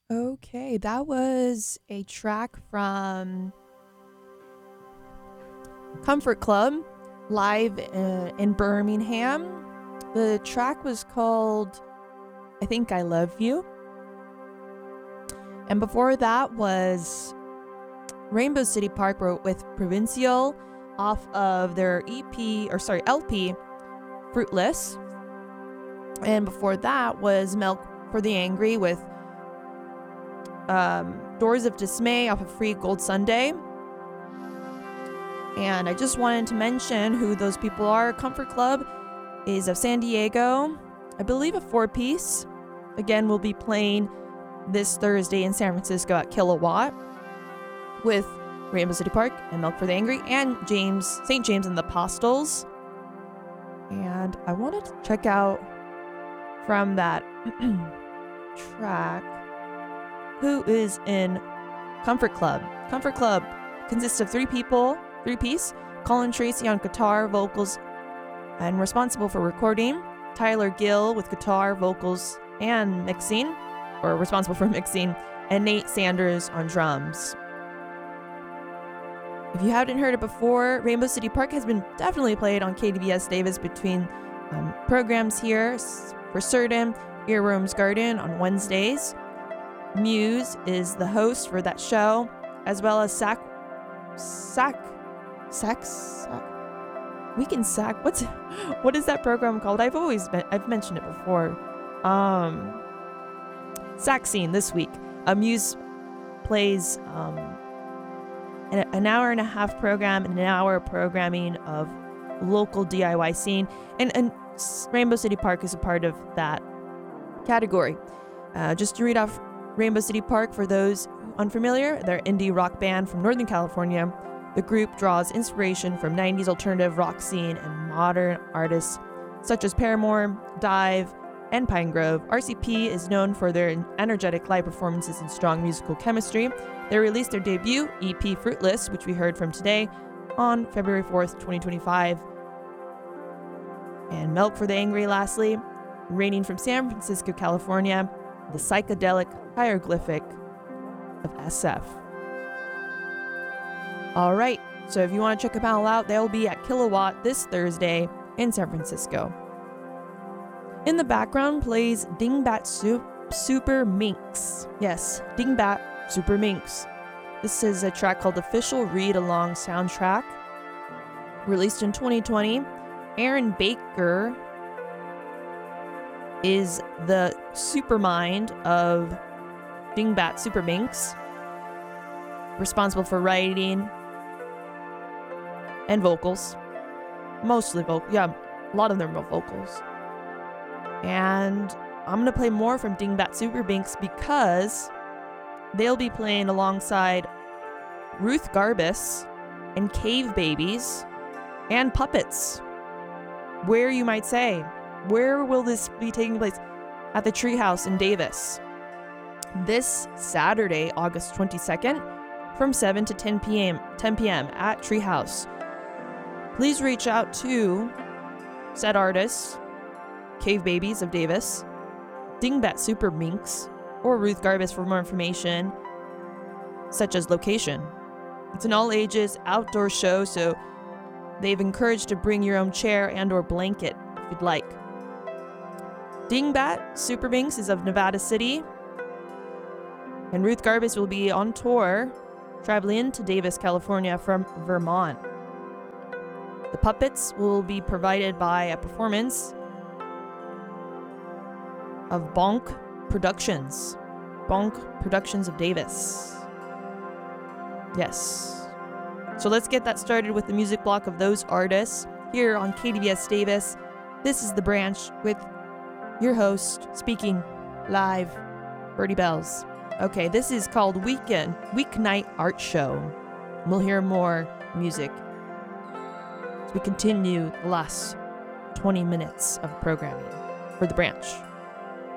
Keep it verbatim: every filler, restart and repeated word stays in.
Okay, that was a track from Comfort Club live uh, in Birmingham. The track was called I Think I Love You. And before that was Rainbow City Park with Provincial off of their E P, or sorry, L P, Fruitless. And before that was Milk for the Angry with um, Doors of Dismay off of Free Gold Sunday. And I just wanted to mention who those people are. Comfort Club is of San Diego, I believe a four-piece. Again, we'll be playing this Thursday in San Francisco at Kilowatt with Rainbow City Park and Milk for the Angry and James, Saint James and the Apostles. And I wanted to check out from that track who is in Comfort Club. Comfort Club consists of three people, three-piece. Colin Tracy on guitar, vocals, and responsible for recording. Tyler Gill with guitar, vocals, and mixing, or responsible for mixing. And Nate Sanders on drums. If you haven't heard it before, Rainbow City Park has been definitely played on K D V S Davis between um, programs here. For certain, Earworms Garden on Wednesdays. Muse is the host for that show, as well as Sac, Sac, Sac, Sac. We can Sac. What's what is that program called? I've always been, I've mentioned it before. Um, Sac Scene this week. Uh, Muse plays um, an, an hour and a half program and an hour programming of local D I Y scene, and and Rainbow City Park is a part of that category. Uh, just to read off Rainbow City Park for those unfamiliar, they're an indie rock band from Northern California. The group draws inspiration from nineties alternative rock scene and modern artists such as Paramore, Dive, and Pine Grove. R C P is known for their energetic live performances and strong musical chemistry. They released their debut E P Fruitless, which we heard from today, on February fourth, twenty twenty-five. And Milk for the Angry, lastly, reigning from San Francisco, California, the psychedelic hieroglyphic of S F. All right, so if you want to check them all out, they'll be at Kilowatt this Thursday in San Francisco. In the background plays Dingbat Su- Super Minx. Yes, Dingbat Super Minx. This is a track called Official Read Along Soundtrack, released in twenty twenty. Aaron Baker is the supermind of Dingbat Super Minx, responsible for writing and vocals. Mostly vocal, yeah, a lot of them are vocals. And I'm going to play more from Dingbat Super Minx because they'll be playing alongside Ruth Garbus and Cave Babies and Puppets. Where, you might say, where will this be taking place? At the Treehouse in Davis. This Saturday, August twenty-second, from seven to ten p.m. ten p.m. at Treehouse. Please reach out to said artists, Cave Babies of Davis, Dingbat Super Minx, or Ruth Garbus for more information, such as location. It's an all-ages outdoor show, so they've encouraged to bring your own chair and or blanket if you'd like. Dingbat Super Minx is of Nevada City, and Ruth Garbus will be on tour, traveling to Davis, California from Vermont. The puppets will be provided by a performance of Bonk Productions. Bonk Productions of Davis. Yes. So let's get that started with the music block of those artists here on K D V S Davis. This is The Branch with your host speaking live, Birdie Bells. Okay, this is called Weekend Weeknight Art Show. We'll hear more music as we continue the last twenty minutes of programming for The Branch.